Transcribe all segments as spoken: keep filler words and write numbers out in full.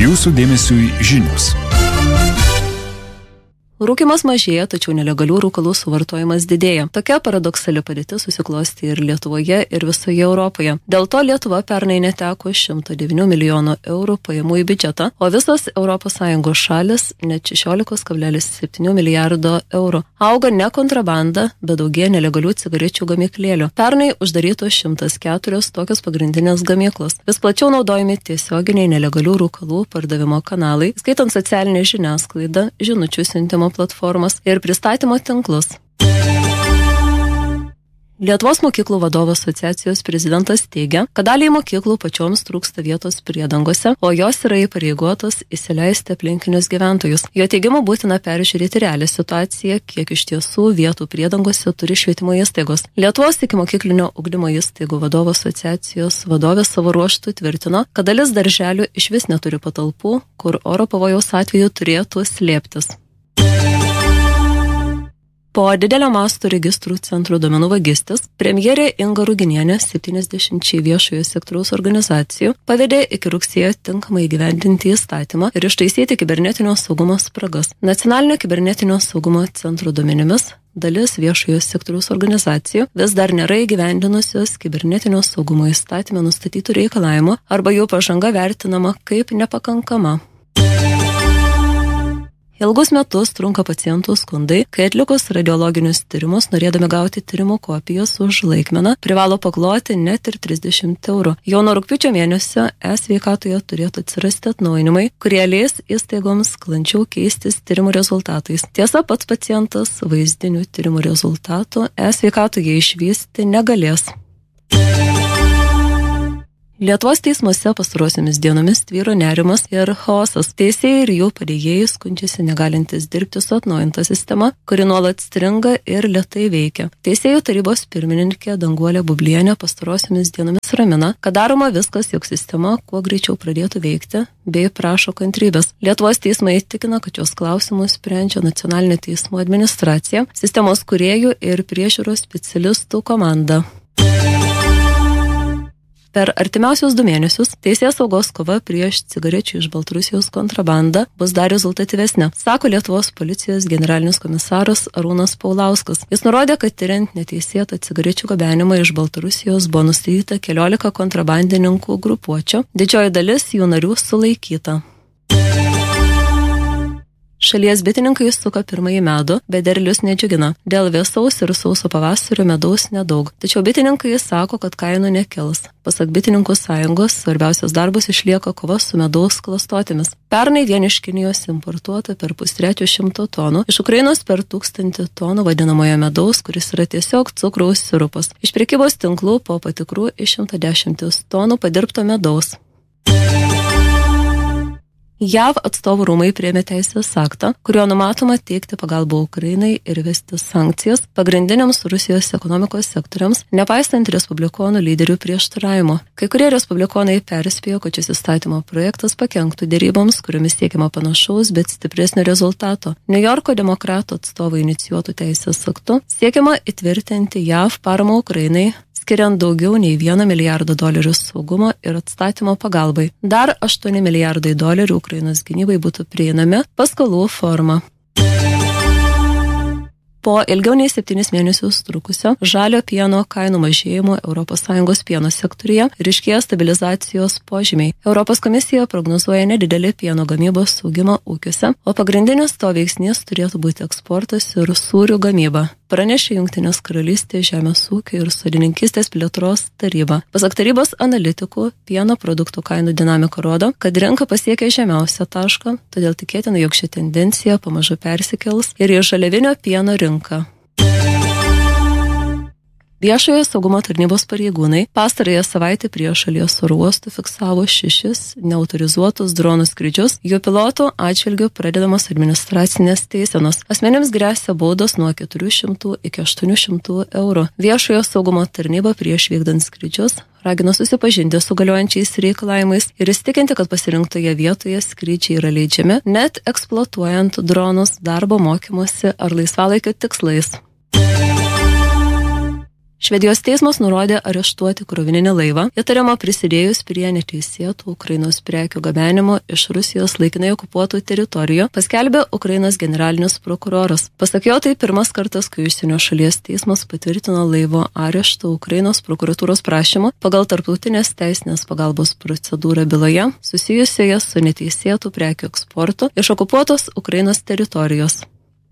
Jūsų dėmesiui žinios. Rūkymas mažėja, tačiau nelegalių rūkalų suvartojimas didėja. Tokia paradoksali padėtis susiklosti ir Lietuvoje, ir visoje Europoje. Dėl to Lietuva pernai neteko šimto devynių milijonų eurų pajamų į biudžetą, o visos Europos Sąjungos šalis net šešiolika kablelis septyni milijardo eurų. Auga ne kontrabanda, bet daugėja nelegalių cigarečių gamyklėlių. Pernai uždarytos šimtas keturios tokios pagrindinės gamyklos. Vis plačiau naudojami tiesioginiai nelegalių rūkalų pardavimo kanalai, skaitant socialinę žiniasklaidą, žinučių siuntimo platformas ir pristatymo tinklus. Lietuvos mokyklų vadovų asociacijos prezidentas teigia, kad daliai mokyklų pačioms trūksta vietos priedangose, o jos yra įpareigotos įsileisti aplinkinius gyventojus. Jo teigimu būtina peržiūrėti realią situaciją, kiek iš tiesų vietų priedangose turi švietimo įstaigos. Lietuvos ikimokyklinio ugdymo įstaigų vadovų asociacijos vadovė savo ruožtu tvirtino, kad dalis darželių išvis neturi patalpų, kur oro pavojaus atveju turėtų slėptis. Po didelio masto registrų centrų duomenų vagystės, premjerė Inga Ruginienė septyniasdešimčiai viešojo sektoriaus organizacijų pavedė iki rugsėjo tinkamai įgyvendinti įstatymą ir ištaisyti kibernetinio saugumo spragas. Nacionalinio kibernetinio saugumo centro duomenimis dalis viešojo sektoriaus organizacijų vis dar nėra įgyvendinusios kibernetinio saugumo įstatyme nustatytų reikalavimų arba jų pažanga vertinama kaip nepakankama. Ilgus metus trunka pacientų skundai, kai atlikus radiologinius tyrimus, norėdami gauti tyrimo kopijas už laikmeną, privalo pakloti net ir trisdešimt eurų. Jau nuo rugpjūčio mėnesio e-sveikatoje turėtų atsirasti atnaujinimai, kurie leis įstaigoms sklandžiau keistis tyrimų rezultatais. Tiesa, pats pacientas vaizdinių tyrimų rezultatų e-sveikatoje išvysti negalės. Lietuvos teismuose pastarosiomis dienomis tvyro nerimas ir chaosas. Teisėjai ir jų padėjėjai skundžiasi negalintis dirbti su atnaujinta sistema, kuri nuolat stringa ir lėtai veikia. Teisėjų tarybos pirmininkė Danguolė Bublienė pastarosiomis dienomis ramina, kad daroma viskas, jog sistema kuo greičiau pradėtų veikti, bei prašo kantrybės. Lietuvos teismai įtikina, kad šios klausimus sprendžia nacionalinė teismų administracija, sistemos kūrėjų ir priežiūros specialistų komanda. Per artimiausius du mėnesius teisės saugos kova prieš cigarečių iš Baltarusijos kontrabandą bus dar rezultatyvesnė, sako Lietuvos policijos generalinis komisaras Arūnas Paulauskas. Jis nurodė, kad tyriant neteisėtą cigarečių gabenimą iš Baltarusijos buvo nustatyta keliolika kontrabandininkų grupuočių, didžioji dalis jų narių sulaikyta. Šalies bitininkai suka pirmąjį medų, bet derlius nedžiugina. Dėl vėsaus ir sauso pavasario medaus nedaug. Tačiau bitininkai sako, kad kainų nekils. Pasak bitininkų sąjungos, svarbiausias darbas išlieka kova su medaus klastotėmis. Pernai vien iš Kinijos importuota per pustrečio šimto tonų, iš Ukrainos per tūkstantį tonų vadinamojo medaus, kuris yra tiesiog cukraus sirupas. Iš prekybos tinklų po patikrų iš šimto dešimties tonų padirbto medaus. J A V atstovų rūmai priėmė teisės aktą, kuriuo numatoma teikti pagalbą Ukrainai ir vesti sankcijas pagrindiniams Rusijos ekonomikos sektoriams, nepaisant respublikonų lyderių prieštaravimo. Kai kurie respublikonai perspėjo, kad šis įstatymo projektas pakenktų deryboms, kuriomis siekiama panašaus, bet stipresnio rezultato. Niujorko demokratų atstovai inicijuotų teisės aktu siekiama įtvirtinti J A V paramą Ukrainai, skiriant daugiau nei vieną milijardą dolerių saugumo ir atstatymo pagalbai. Dar aštuoni milijardai dolerių Ukrainos gynybai būtų prieinami paskolų forma. Po ilgiau nei septynis mėnesius trukusio žalio pieno kainų mažėjimo Europos Sąjungos pieno sektoriuje ryškėja stabilizacijos požymiai. Europos komisija prognozuoja nedidelį pieno gamybos augimą ūkiuose, o pagrindinis to veiksnys turėtų būti eksportas ir sūrių gamyba, pranešė Jungtinės karalystės žemės ūkio ir sodininkystės plėtros taryba. Pasak tarybos analitikų, pieno produktų kainų dinamika rodo, kad rinka pasiekė žemiausią tašką, todėl tikėtina, jog ši tendencija pamažu persikels ir į žaliavinio pieno rinką. Viešojo saugumo tarnybos pareigūnai pastarąją savaitę prie šalies oro uostų fiksavo šešis neautorizuotus dronų skrydžius, jų pilotų atžvilgiu pradedamos administracinės teisenos. Asmenims gresia baudos nuo keturių šimtų iki aštuonių šimtų eurų. Viešojo saugumo tarnyba prieš vykdant skrydžius ragino susipažinti su galiojančiais reikalavimais ir įsitikinti, kad pasirinktoje vietoje skrydžiai yra leidžiami, net eksploatuojant dronus darbo mokymosi ar laisvalaikio tikslais. Švedijos teismas nurodė areštuoti krovininį laivą, įtariamą prisidėjus prie neteisėtų Ukrainos prekių gabenimo iš Rusijos laikinai okupuotų teritorijų, paskelbė Ukrainos generalinis prokuroras. Pasak jo, tai pirmas kartas, kai užsienio šalies teismas patvirtino laivo areštą Ukrainos prokuratūros prašymu pagal tarptautinės teisinės pagalbos procedūrą byloje susijusioje su neteisėtų prekių eksportu iš okupuotos Ukrainos teritorijos.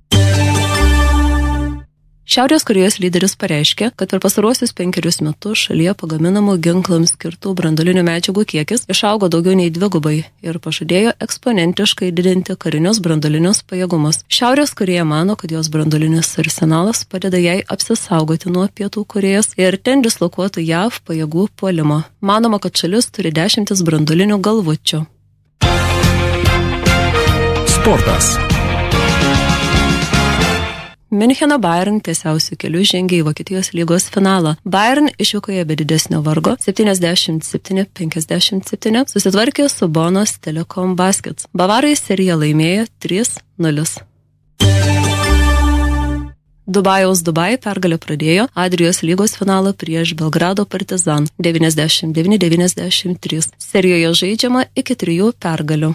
Šiaurės Korėjos lyderis pareiškė, kad per pastaruosius penkerius metus šalyje pagaminamų ginklams skirtų branduolinių medžiagų kiekis išaugo daugiau nei dvigubai ir pažadėjo eksponentiškai didinti karinius branduolinius pajėgumus. Šiaurės Korėja mano, kad jos branduolinis arsenalas padeda jai apsisaugoti nuo Pietų Korėjos ir ten dislokuotų J A V pajėgų puolimo. Manoma, kad šalis turi dešimtis branduolinių galvučių. Sportas. Miuncheno Bayern tiesiausių kelių žengė į Vokietijos lygos finalą. Bayern išvykoje be didesnio vargo septyniasdešimt septyni penkiasdešimt septyni susitvarkė su Bonos Telekom Baskets. Bavarai seriją laimėjo trys nulis. Dubajaus Dubai pergalę pradėjo Adrijos lygos finalą prieš Belgrado Partizan devyniasdešimt devyni devyniasdešimt trys. Serijoje žaidžiama iki trijų pergalių.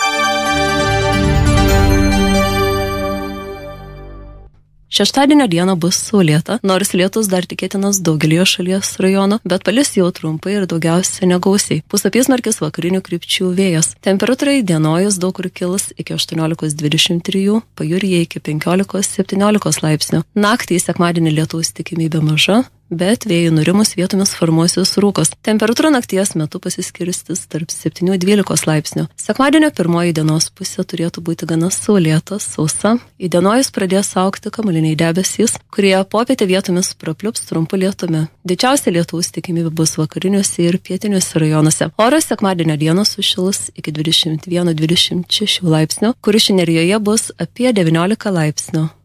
Šeštadienio dieną bus saulėta, nors lietus dar tikėtinas daugelyje šalies rajonų, bet palis jau trumpai ir daugiausia negausiai. Pūs apysmarkis vakarinių krypčių vėjas. Temperatūra įdienojus daug kur kils iki aštuoniolikos dvidešimt trijų, pajūryje iki penkiolikos septyniolikos laipsnių. Naktį sekmadienį lietaus tikimybė maža, bet vėjų nurimus vietomis formuosis rūkas. Temperatūra nakties metu pasiskirstis tarp septynių dvylikos laipsnių. Sekmadienio pirmoji dienos pusė turėtų būti gana saulėta, sausa. Įdienojus pradės augti kamuoliniai debesys, kurie popietę vietomis prapliups trumpu lietumi. Didžiausia lietaus tikimybė bus vakariniuose ir pietiniuose rajonuose. Oras sekmadienio dieną sušils iki dvidešimt vieno dvidešimt šešių laipsnių, Kuršių Nerijoje bus apie devyniolika laipsnių.